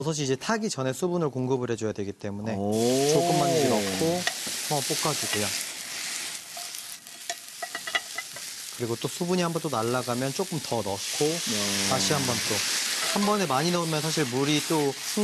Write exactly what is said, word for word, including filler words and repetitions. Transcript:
버섯이 이제 타기 전에 수분을 공급을 해줘야 되기 때문에 오. 조금만 이제 넣고 한번 볶아주고요. 그리고 또 수분이 한번 또 날아가면 조금 더 넣고 다시 한번 또 한 번에 많이 넣으면 사실 물이 또